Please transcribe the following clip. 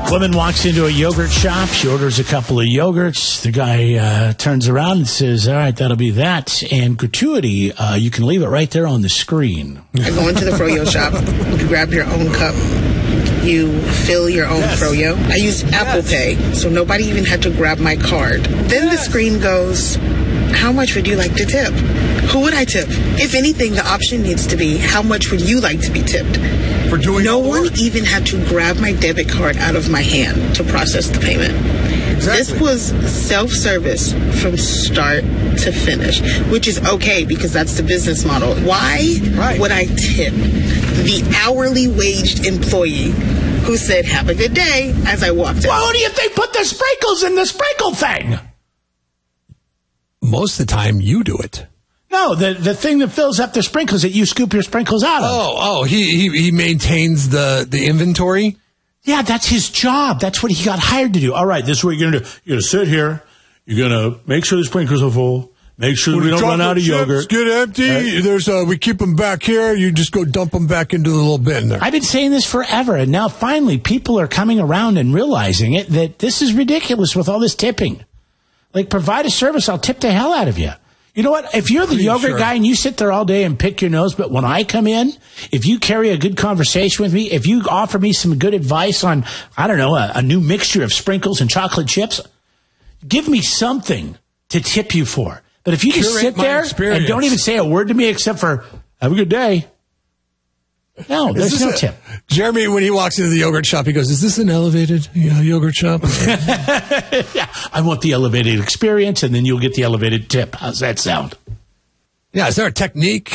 Woman walks into a yogurt shop. She orders a couple of yogurts. The guy turns around and says, all right, that'll be that. And gratuity, you can leave it right there on the screen. I go into the froyo shop. You grab your own cup. You fill your own froyo. I used Apple Pay, so nobody even had to grab my card. Then the screen goes, how much would you like to tip? Who would I tip? If anything, the option needs to be, how much would you like to be tipped? For doing no one even had to grab my debit card out of my hand to process the payment. Exactly. This was self-service from start to finish, which is okay because that's the business model. Why would I tip the hourly waged employee who said, have a good day, as I walked in? Well, who do you think put the sprinkles in the sprinkle thing? Most of the time, you do it. No, the thing that fills up the sprinkles that you scoop your sprinkles out of. He maintains the inventory? Yeah, that's his job. That's what he got hired to do. All right, this is what you're going to do. You're going to sit here. You're going to make sure the sprinklers are full. Make sure we don't run out of yogurt. Get empty. Right? We keep them back here. You just go dump them back into the little bin there. I've been saying this forever, and now finally people are coming around and realizing it, that this is ridiculous with all this tipping. Like, provide a service, I'll tip the hell out of you. You know what? If you're the yogurt guy and you sit there all day and pick your nose, but when I come in, if you carry a good conversation with me, if you offer me some good advice on, I don't know, a new mixture of sprinkles and chocolate chips, give me something to tip you for. But if you just sit there and don't even say a word to me except for, have a good day. No, there's no tip. Jeremy, when he walks into the yogurt shop, he goes, is this an elevated yogurt shop? Yeah, I want the elevated experience, and then you'll get the elevated tip. How's that sound? Yeah, is there a technique?